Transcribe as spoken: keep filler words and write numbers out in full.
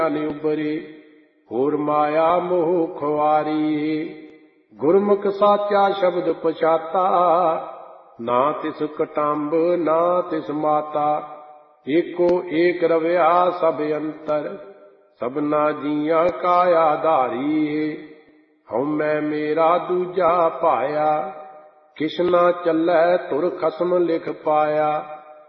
ਨ ਉਬਰੇ, ਹੋਰ ਮਾਇਆ ਮੋਹ ਖੁਆਰੀ। ਗੁਰਮੁਖ ਸਾਚਾ ਸ਼ਬਦ ਪਛਾਤਾ, ਨਾ ਤਿਸ ਕਟੰਬ ਨਾ ਤਿਸ ਮਾਤਾ। ਏਕੋ ਏਕ ਰਵਿਆ ਸਭ ਅੰਤਰ, ਸਭਨਾ ਜੀਆਂ ਕਾ ਆਧਾਰੀ। ਹਉਮੈ ਮੇਰਾ ਦੂਜਾ ਪਾਇਆ, ਕਿਛ ਨਾ ਚੱਲੈ ਧੁਰ ਖਸਮ ਲਿਖ ਪਾਇਆ।